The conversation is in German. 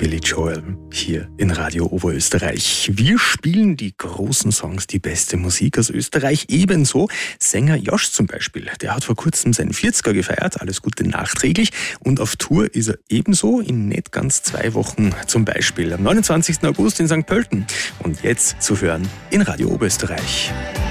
Billy Joel hier in Radio Oberösterreich. Wir spielen die großen Songs, die beste Musik aus Österreich. Ebenso Sänger Josh zum Beispiel. Der hat vor kurzem seinen 40er gefeiert. Alles Gute nachträglich. Und auf Tour ist er ebenso in nicht ganz 2 Wochen. Zum Beispiel am 29. August in St. Pölten. Und jetzt zu hören in Radio Oberösterreich.